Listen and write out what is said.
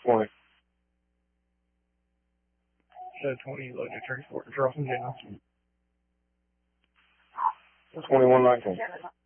20. Show 20, loading a transport to Charleston General. 2119.